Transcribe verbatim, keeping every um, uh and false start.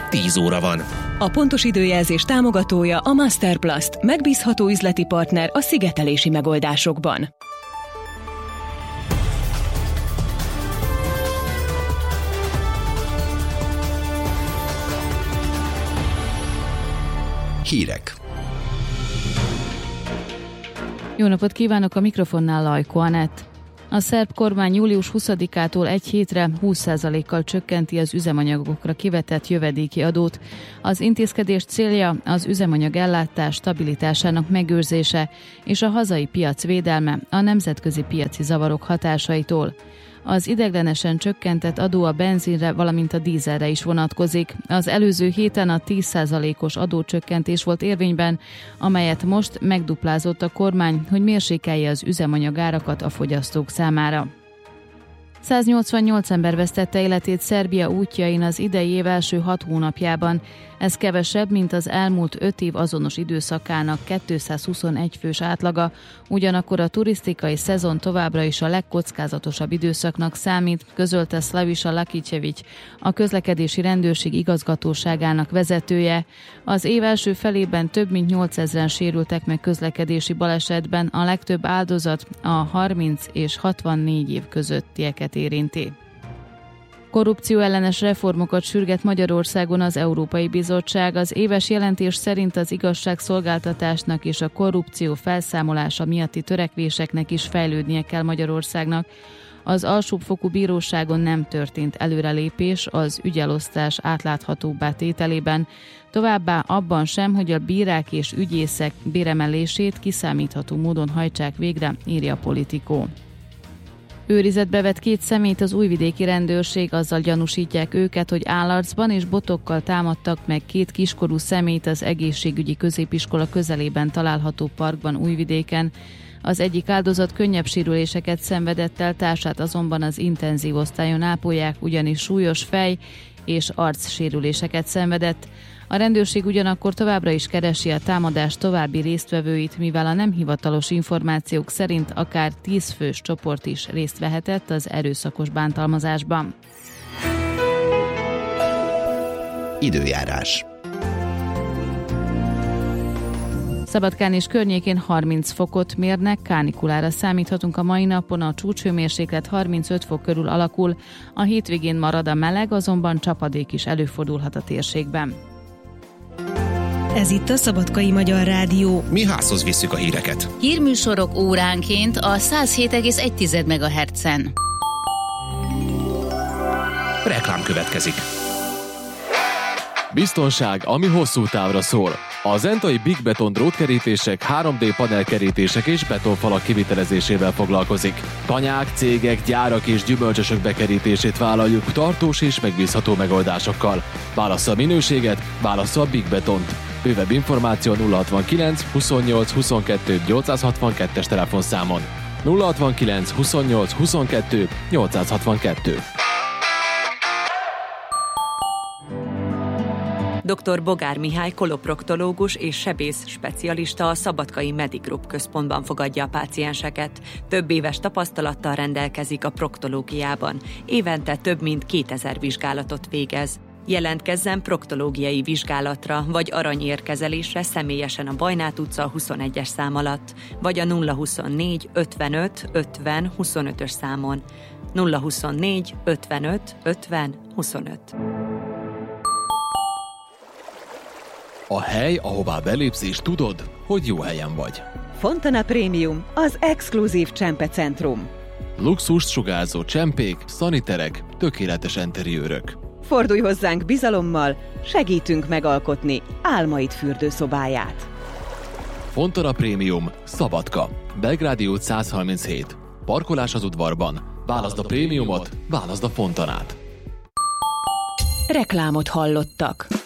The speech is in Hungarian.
tíz óra van. A pontos időjelzés támogatója a Masterplast, megbízható üzleti partner a szigetelési megoldásokban. Hírek. Jó napot kívánok, a mikrofonnál Lajko Anett. A szerb kormány július huszadikától egy hétre húsz százalékkal csökkenti az üzemanyagokra kivetett jövedéki adót. Az intézkedés célja az üzemanyag ellátás stabilitásának megőrzése és a hazai piac védelme a nemzetközi piaci zavarok hatásaitól. Az ideiglenesen csökkentett adó a benzinre, valamint a dízelre is vonatkozik. Az előző héten a tíz százalékos adócsökkentés volt érvényben, amelyet most megduplázott a kormány, hogy mérsékelje az üzemanyagárakat a fogyasztók számára. száznyolcvannyolc ember vesztette életét Szerbia útjain az idei év első hat hónapjában. Ez kevesebb, mint az elmúlt öt év azonos időszakának kétszázhuszonegy fős átlaga, ugyanakkor a turisztikai szezon továbbra is a legkockázatosabb időszaknak számít, közölte Slaviša Lakićević, a közlekedési rendőrség igazgatóságának vezetője. Az év első felében több mint nyolcezren sérültek meg közlekedési balesetben, a legtöbb áldozat a harminc és hatvannégy év közöttieket érinti. Korrupcióellenes reformokat sürget Magyarországon az Európai Bizottság. Az éves jelentés szerint az igazságszolgáltatásnak és a korrupció felszámolása miatti törekvéseknek is fejlődnie kell Magyarországnak. Az alsóbbfokú bíróságon nem történt előrelépés az ügyelosztás átláthatóbbá tételében, továbbá abban sem, hogy a bírák és ügyészek béremelését kiszámítható módon hajtsák végre, írja a Politico. Őrizetbe vett két személyt az újvidéki rendőrség, azzal gyanúsítják őket, hogy állarcban és botokkal támadtak meg két kiskorú személyt az egészségügyi középiskola közelében található parkban Újvidéken. Az egyik áldozat könnyebb sérüléseket szenvedett el, társát azonban az intenzív osztályon ápolják, ugyanis súlyos fej- és arcsérüléseket szenvedett. A rendőrség ugyanakkor továbbra is keresi a támadás további résztvevőit, mivel a nem hivatalos információk szerint akár tíz fős csoport is részt vehetett az erőszakos bántalmazásban. Időjárás. Szabadkán és környékén harminc fokot mérnek, kánikulára számíthatunk a mai napon, a csúcshőmérséklet harmincöt fok körül alakul, a hétvégén marad a meleg, azonban csapadék is előfordulhat a térségben. Ez itt a Szabadkai Magyar Rádió. Mi házhoz visszük a híreket. Hírműsorok óránként a száz hét egész egy megahertzen. Reklám következik. Biztonság, ami hosszú távra szól. A zentai Big Beton drótkerítések, három dé panelkerítések és betonfalak kivitelezésével foglalkozik. Tanyák, cégek, gyárak és gyümölcsösök bekerítését vállaljuk tartós és megbízható megoldásokkal. Válassza a minőséget, válassza a Big Betont. Bővebb információ nulla hatvankilenc huszonnyolc huszonkettő nyolcszázhatvankettes telefonszámon. nulla hatvankilenc huszonnyolc huszonkettő nyolcszázhatvankettő. doktor Bogár Mihály koloproktológus és sebész specialista a Szabadkai Medigroup központban fogadja a pácienseket. Több éves tapasztalattal rendelkezik a proktológiában. Évente több mint kétezer vizsgálatot végez. Jelentkezzen proktológiai vizsgálatra vagy aranyérkezelésre személyesen a Bajnát utca huszonegyes szám alatt, vagy a nulla huszonnégy ötvenöt ötven huszonötös számon. nulla huszonnégy ötvenöt ötven huszonöt. A hely, ahová belépsz és tudod, hogy jó helyen vagy. Fontana Premium, az exkluzív csempecentrum. Luxust sugárzó csempék, szaniterek, tökéletes enteriőrök. Fordulj hozzánk bizalommal, segítünk megalkotni álmaid fürdőszobáját. Fontana Premium, Szabadka, Belgrádi út száz harminchét. Parkolás az udvarban. Válaszd a prémiumot, válaszd a Fontanát. Reklámot hallottak.